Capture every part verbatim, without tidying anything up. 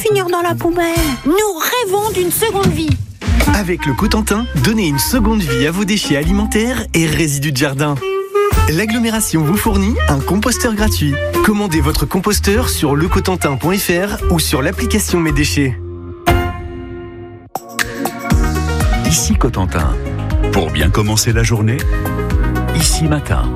finir dans la poubelle. Nous rêvons d'une seconde vie. Avec le Cotentin, donnez une seconde vie à vos déchets alimentaires et résidus de jardin. L'agglomération vous fournit un composteur gratuit. Commandez votre composteur sur le cotentin point f r ou sur l'application Mes Déchets. Ici Cotentin. Pour bien commencer la journée, ici matin.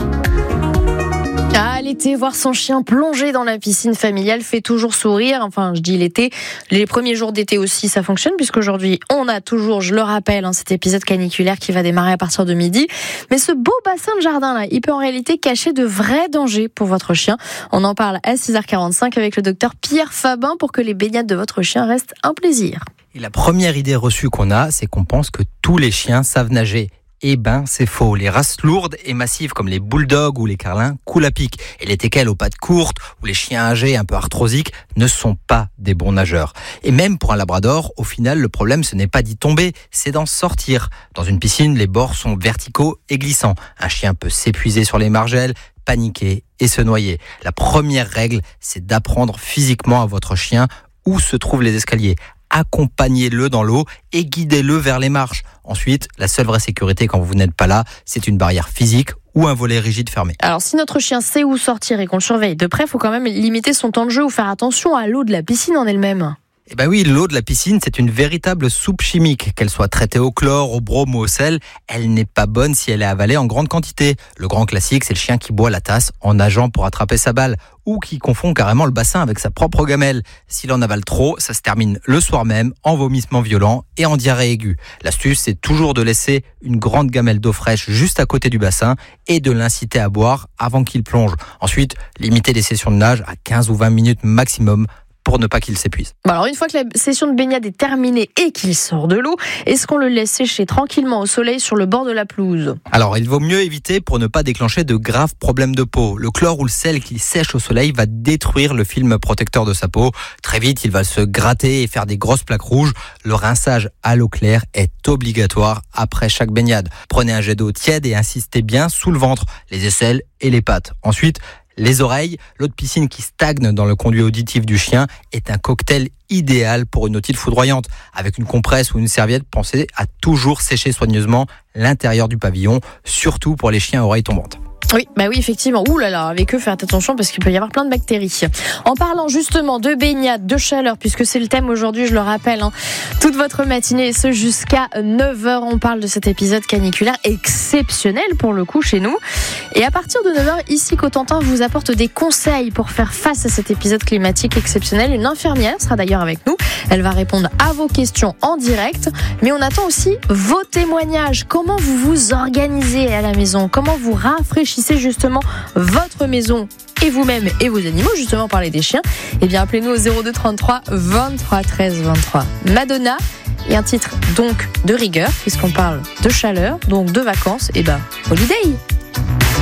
Ah, l'été, voir son chien plonger dans la piscine familiale fait toujours sourire. Enfin, je dis l'été. Les premiers jours d'été aussi, ça fonctionne, puisqu'aujourd'hui, on a toujours, je le rappelle, hein, cet épisode caniculaire qui va démarrer à partir de midi. Mais ce beau bassin de jardin-là, il peut en réalité cacher de vrais dangers pour votre chien. On en parle à six heures quarante-cinq avec le docteur Pierre Fabin pour que les baignades de votre chien restent un plaisir. Et la première idée reçue qu'on a, c'est qu'on pense que tous les chiens savent nager. Eh ben, c'est faux. Les races lourdes et massives comme les bulldogs ou les carlins coulent à pic. Et les teckels aux pattes courtes ou les chiens âgés un peu arthrosiques ne sont pas des bons nageurs. Et même pour un labrador, au final, le problème, ce n'est pas d'y tomber, c'est d'en sortir. Dans une piscine, les bords sont verticaux et glissants. Un chien peut s'épuiser sur les margelles, paniquer et se noyer. La première règle, c'est d'apprendre physiquement à votre chien où se trouvent les escaliers. Accompagnez-le dans l'eau et guidez-le vers les marches. Ensuite, la seule vraie sécurité quand vous n'êtes pas là, c'est une barrière physique ou un volet rigide fermé. Alors, si notre chien sait où sortir et qu'on le surveille de près, il faut quand même limiter son temps de jeu ou faire attention à l'eau de la piscine en elle-même. Eh ben oui, l'eau de la piscine, c'est une véritable soupe chimique. Qu'elle soit traitée au chlore, au brome ou au sel, elle n'est pas bonne si elle est avalée en grande quantité. Le grand classique, c'est le chien qui boit la tasse en nageant pour attraper sa balle ou qui confond carrément le bassin avec sa propre gamelle. S'il en avale trop, ça se termine le soir même en vomissement violent et en diarrhée aiguë. L'astuce, c'est toujours de laisser une grande gamelle d'eau fraîche juste à côté du bassin et de l'inciter à boire avant qu'il plonge. Ensuite, limitez les sessions de nage à quinze ou vingt minutes maximum pour ne pas qu'il s'épuise. Bon alors une fois que la session de baignade est terminée et qu'il sort de l'eau, est-ce qu'on le laisse sécher tranquillement au soleil sur le bord de la pelouse ? Alors il vaut mieux éviter pour ne pas déclencher de graves problèmes de peau. Le chlore ou le sel qui sèche au soleil va détruire le film protecteur de sa peau. Très vite, il va se gratter et faire des grosses plaques rouges. Le rinçage à l'eau claire est obligatoire après chaque baignade. Prenez un jet d'eau tiède et insistez bien sous le ventre, les aisselles et les pattes. Ensuite, les oreilles, l'eau de piscine qui stagne dans le conduit auditif du chien est un cocktail idéal pour une otite foudroyante. Avec une compresse ou une serviette, pensez à toujours sécher soigneusement l'intérieur du pavillon, surtout pour les chiens à oreilles tombantes. Oui, bah oui, effectivement. Ouh là là, avec eux, faites attention parce qu'il peut y avoir plein de bactéries. En parlant justement de baignade, de chaleur, puisque c'est le thème aujourd'hui, je le rappelle, hein, toute votre matinée, et ce jusqu'à neuf heures, on parle de cet épisode caniculaire exceptionnel pour le coup chez nous. Et à partir de neuf heures, ici, Cotentin vous apporte des conseils pour faire face à cet épisode climatique exceptionnel. Une infirmière sera d'ailleurs avec nous. Elle va répondre à vos questions en direct. Mais on attend aussi vos témoignages. Comment vous vous organisez à la maison ? Comment vous rafraîchissez justement votre maison et vous-même et vos animaux, justement parler des chiens? Eh bien appelez-nous au zéro deux trente-trois vingt-trois treize vingt-trois. Madonna, et un titre donc de rigueur puisqu'on parle de chaleur, donc de vacances, et ben Holiday.